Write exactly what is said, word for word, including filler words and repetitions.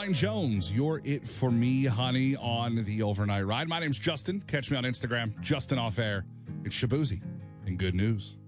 Caroline Jones, you're it for me, honey, on the overnight ride. My name's Justin. Catch me on Instagram, Justin Off Air. It's Shabuzi and good news.